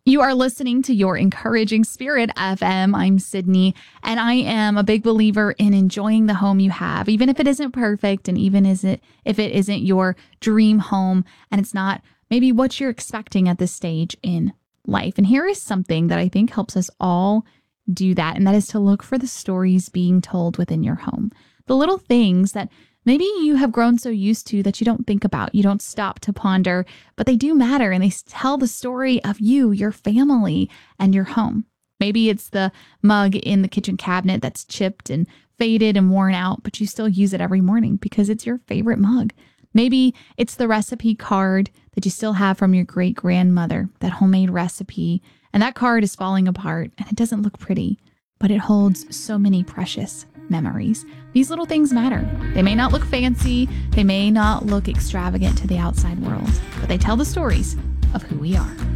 You are listening to Your Encouraging Spirit FM. I'm Sydney, and I am a big believer in enjoying the home you have, even if it isn't perfect, and even if it isn't your dream home, and it's not maybe what you're expecting at this stage in life. And here is something that I think helps us all do that, and that is to look for the stories being told within your home. The little things that maybe you have grown so used to that you don't think about, you don't stop to ponder, but they do matter, and they tell the story of you, your family, and your home. Maybe it's the mug in the kitchen cabinet that's chipped and faded and worn out, but you still use it every morning because it's your favorite mug. Maybe it's the recipe card that you still have from your great-grandmother, that homemade recipe, and that card is falling apart and it doesn't look pretty, but it holds so many precious memories. These little things matter. They may not look fancy, they may not look extravagant to the outside world, but they tell the stories of who we are.